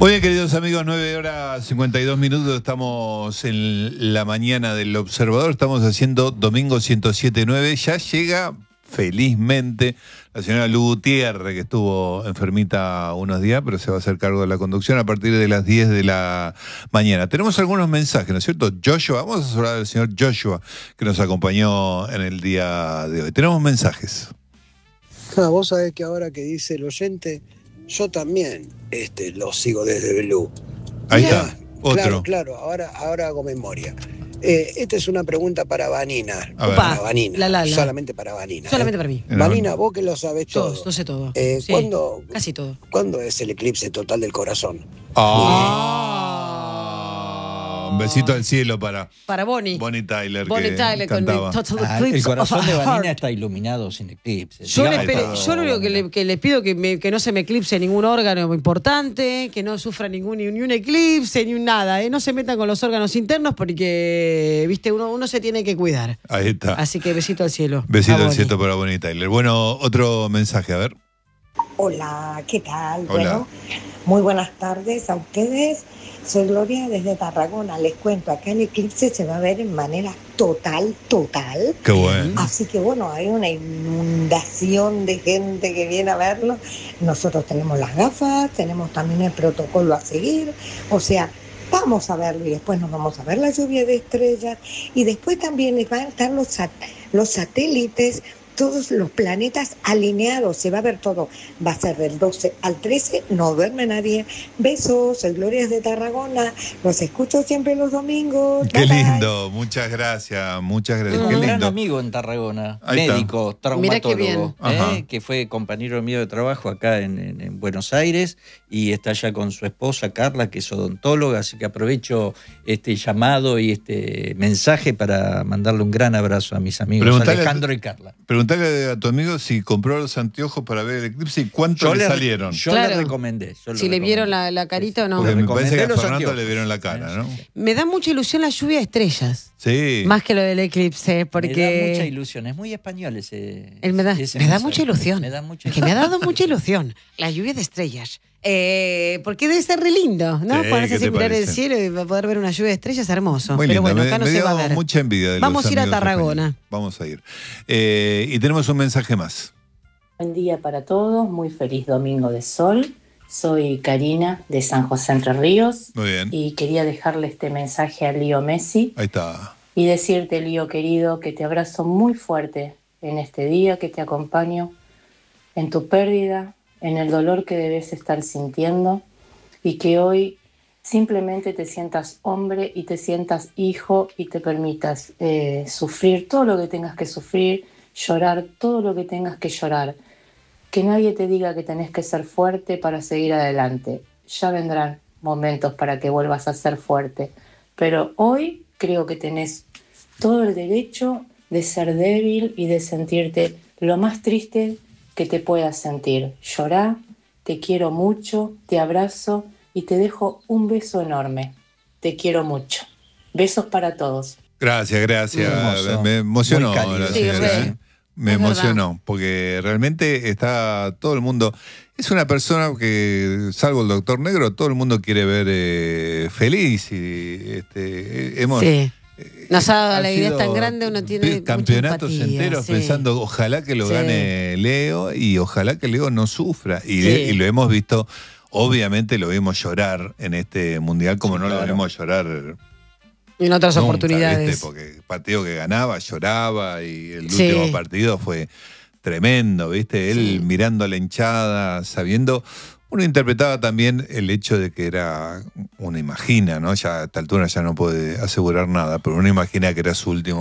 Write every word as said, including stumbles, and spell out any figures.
Muy bien, queridos amigos, nueve horas cincuenta y dos minutos, estamos en la mañana del Observador, estamos haciendo Domingo ciento siete punto nueve, ya llega felizmente la señora Lu Gutiérrez, que estuvo enfermita unos días, pero se va a hacer cargo de la conducción a partir de las diez de la mañana. Tenemos algunos mensajes, ¿no es cierto? Joshua, vamos a hablar del señor Joshua, que nos acompañó en el día de hoy. Tenemos mensajes. Ah, vos sabés que ahora que dice el oyente, yo también este, lo sigo desde Blue. Ahí Mirá, está, otro. Claro, claro, ahora, ahora hago memoria. Eh, esta es una pregunta para Vanina. A ver. Para Vanina. La, la, la. Solamente para Vanina. Solamente ¿eh? para mí. Vanina, vos que lo sabés todo. Yo, no sé todo. Eh, Sí, ¿cuándo, casi todo. ¿Cuándo es el eclipse total del corazón? Ah, un besito al cielo para Para Bonnie. Bonnie Tyler, Bonnie que Tyler con cantaba. el Total Ah, Eclipse el corazón of de a Vanina Heart. está iluminado sin eclipse. Yo, le, Digamos, pe- yo lo único que le, que le pido que, me, que no se me eclipse ningún órgano importante, que no sufra ningún ni, ni un eclipse, ni un nada, ¿eh? No se metan con los órganos internos porque, viste, uno, uno se tiene que cuidar. Ahí está. Así que besito al cielo. Besito A al Bonnie. cielo para Bonnie Tyler. Bueno, otro mensaje, a ver. Hola, ¿qué tal? Hola. Bueno, muy buenas tardes a ustedes. Soy Gloria desde Tarragona. Les cuento, acá el eclipse se va a ver en manera total, total. Qué bueno. Así que bueno, hay una inundación de gente que viene a verlo. Nosotros tenemos las gafas, tenemos también el protocolo a seguir. O sea, vamos a verlo y después nos vamos a ver la lluvia de estrellas. Y después también van a estar los, sat- los satélites, todos los planetas alineados, se va a ver todo. Va a ser del doce al trece, no duerme nadie. Besos, soy Gloria de Tarragona, los escucho siempre los domingos. Qué Bye, bye. lindo, muchas gracias, muchas gracias. Tengo Qué un gran lindo. amigo en Tarragona, Ahí está. médico, Mirá qué bien. traumatólogo, Ajá. ¿eh? Que fue compañero mío de trabajo acá en, en- en Buenos Aires y está allá con su esposa Carla, que es odontóloga, así que aprovecho este llamado y este mensaje para mandarle un gran abrazo a mis amigos Preguntale- Alejandro y Carla. Preguntale a tu amigo si compró los anteojos para ver el eclipse y cuánto le le- salieron. Yo Claro. le recomendé. yo Si le vieron la, la carita o no. Porque Le me parece que a recomendé los Fernando anteojos. le vieron la cara, ¿no? Me da mucha ilusión la lluvia de estrellas. Sí. Más que lo del eclipse, porque... Me da mucha ilusión, es muy español ese. Él me da, ese me da mensaje. mucha ilusión. Me da mucha Que me ha dado mucha ilusión. La lluvia de estrellas. Eh, porque debe ser re lindo, ¿no? Sí, Ponerse ¿qué así, te mirar el parece? cielo y poder ver una lluvia de estrellas, hermoso. Muy Pero lindo. bueno, me, acá no me se dio va a ver. mucha envidia de Vamos los a ir a amigos Tarragona. españoles. Vamos a ir. Eh, y tenemos un mensaje más. Buen día para todos, muy feliz domingo de sol. Soy Karina de San José Entre Ríos Muy bien. y quería dejarle este mensaje a Lío Messi Ahí está. y decirte, Lío querido, que te abrazo muy fuerte en este día, que te acompaño en tu pérdida, en el dolor que debes estar sintiendo y que hoy simplemente te sientas hombre y te sientas hijo y te permitas eh, sufrir todo lo que tengas que sufrir, llorar todo lo que tengas que llorar. Que nadie te diga que tenés que ser fuerte para seguir adelante. Ya vendrán momentos para que vuelvas a ser fuerte. Pero hoy creo que tenés todo el derecho de ser débil y de sentirte lo más triste que te puedas sentir. Llorá, te quiero mucho, te abrazo y te dejo un beso enorme. Te quiero mucho. Besos para todos. Gracias, gracias. Hermoso. Me emocionó Muy cálido. la Sí, señora. re. ¿eh? Me Es emocionó, porque realmente está todo el mundo. Es una persona que, salvo el doctor Negro, todo el mundo quiere ver eh, feliz. Y este, hemos. Sí. Nos ha dado ha la idea sido tan grande, uno tiene mucha campeonatos empatía, enteros sí. pensando ojalá que lo Sí. gane Leo y ojalá que Leo no sufra. Y, Sí. y lo hemos visto, obviamente lo vimos llorar en este mundial como Sí, no lo claro. vimos llorar En otras nunca, oportunidades. ¿viste? Porque el partido que ganaba lloraba y el Sí. último partido fue tremendo, ¿viste? Él Sí. mirando a la hinchada, sabiendo. Uno interpretaba también el hecho de que era, uno imagina, ¿no? Ya a esta altura ya no puede asegurar nada, pero uno imagina que era su último